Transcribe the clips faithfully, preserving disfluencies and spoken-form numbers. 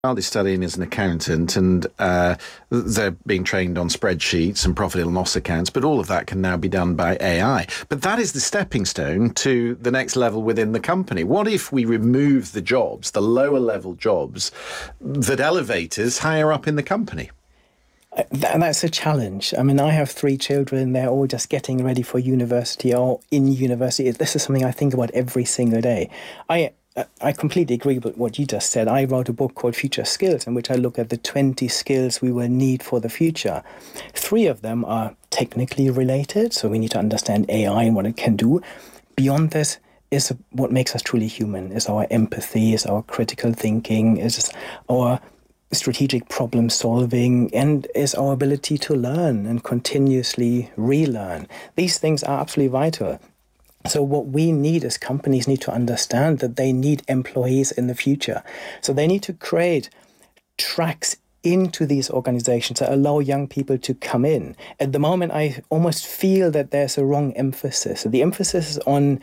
child is studying as an accountant, and uh, they're being trained on spreadsheets and profit and loss accounts, but all of that can now be done by A I. But that is the stepping stone to the next level within the company. What if we remove the jobs, the lower level jobs, that elevate us higher up in the company? Uh, th- that's a challenge. I mean, I have three children. They're all just getting ready for university or in university. This is something I think about every single day. I I completely agree with what you just said. I wrote a book called Future Skills, in which I look at the twenty skills we will need for the future. Three of them are technically related, so we need to understand A I and what it can do. Beyond this is what makes us truly human, is our empathy, is our critical thinking, is our strategic problem solving, and is our ability to learn and continuously relearn. These things are absolutely vital. So what we need as companies need to understand that they need employees in the future. So they need to create tracks into these organizations that allow young people to come in. At the moment, I almost feel that there's a wrong emphasis. The emphasis is on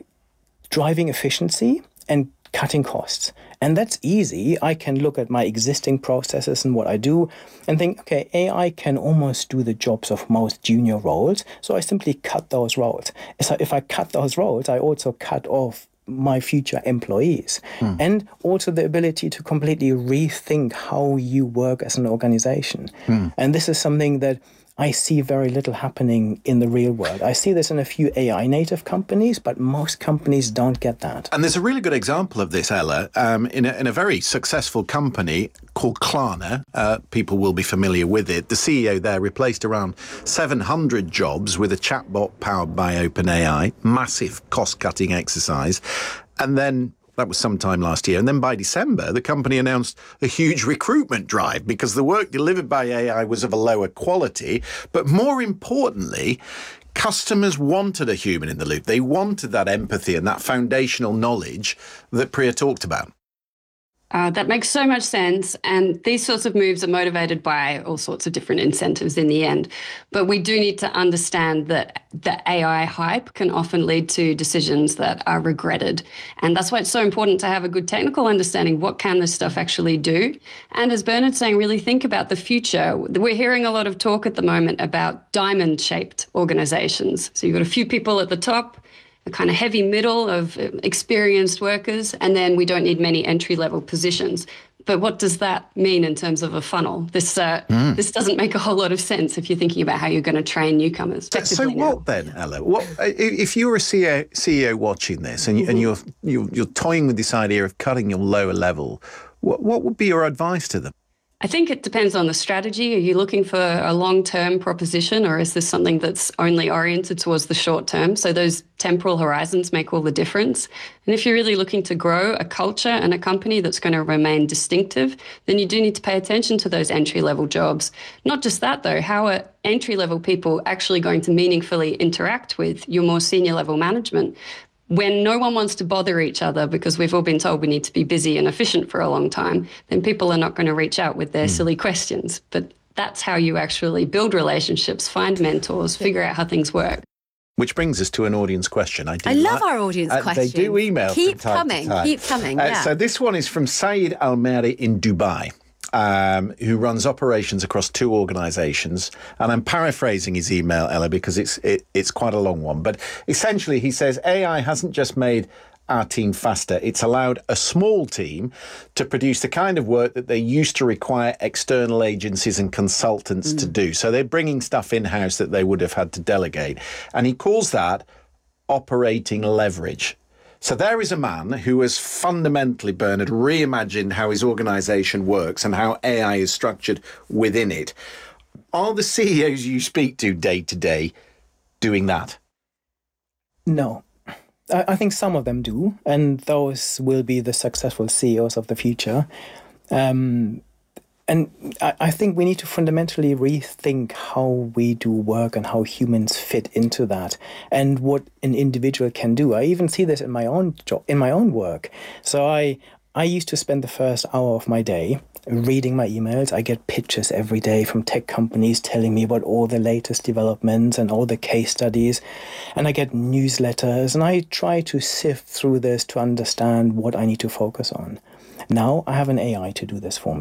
driving efficiency and cutting costs. And that's easy. I can look at my existing processes and what I do and think, okay, A I can almost do the jobs of most junior roles, so I simply cut those roles. So if I cut those roles, I also cut off my future employees. Hmm. And also the ability to completely rethink how you work as an organization. Hmm. And this is something that I see very little happening in the real world. I see this in a few A I native companies, but most companies don't get that. And there's a really good example of this, Ella, um, in, a, in a very successful company called Klarna. Uh, people will be familiar with it. The C E O there replaced around seven hundred jobs with a chatbot powered by OpenAI, massive cost-cutting exercise. And then that was sometime last year. And then by December, the company announced a huge recruitment drive because the work delivered by A I was of a lower quality. But more importantly, customers wanted a human in the loop. They wanted that empathy and that foundational knowledge that Priya talked about. Uh, that makes so much sense. And these sorts of moves are motivated by all sorts of different incentives in the end. But we do need to understand that the A I hype can often lead to decisions that are regretted. And that's why it's so important to have a good technical understanding. What can this stuff actually do? And as Bernard's saying, really think about the future. We're hearing a lot of talk at the moment about diamond-shaped organizations. So you've got a few people at the top, a kind of heavy middle of experienced workers, and then we don't need many entry-level positions. But what does that mean in terms of a funnel? This uh, mm. this doesn't make a whole lot of sense if you're thinking about how you're going to train newcomers. So, so what then, Ella? What if you're a C E O watching this and, you, mm-hmm. and you're, you're you're toying with this idea of cutting your lower level? What what would be your advice to them? I think it depends on the strategy. Are you looking for a long-term proposition, or is this something that's only oriented towards the short term? So those temporal horizons make all the difference. And if you're really looking to grow a culture and a company that's going to remain distinctive, then you do need to pay attention to those entry-level jobs. Not just that, though. How are entry-level people actually going to meaningfully interact with your more senior-level management? When no one wants to bother each other because we've all been told we need to be busy and efficient for a long time, then people are not going to reach out with their mm. silly questions. But that's how you actually build relationships, find mentors, figure out how things work. Which brings us to an audience question. I, do I love like, our audience uh, questions. They do email Keep from time coming, to time. keep coming, Uh, yeah. So this one is from Saeed Almeri in Dubai. Um, who runs operations across two organisations. And I'm paraphrasing his email, Ella, because it's it, it's quite a long one. But essentially, he says, A I hasn't just made our team faster. It's allowed a small team to produce the kind of work that they used to require external agencies and consultants mm. to do. So they're bringing stuff in-house that they would have had to delegate. And he calls that operating leverage. So there is a man who has fundamentally, Bernard, reimagined how his organisation works and how A I is structured within it. Are the C E Os you speak to day to day doing that? No. I think some of them do, and those will be the successful C E Os of the future. Um, and I, I think we need to fundamentally rethink how we do work and how humans fit into that, and what an individual can do. I even see this in my own job, in my own work. So I I used to spend the first hour of my day reading my emails. I get pitches every day from tech companies telling me about all the latest developments and all the case studies. And I get newsletters, and I try to sift through this to understand what I need to focus on. Now I have an A I to do this for me.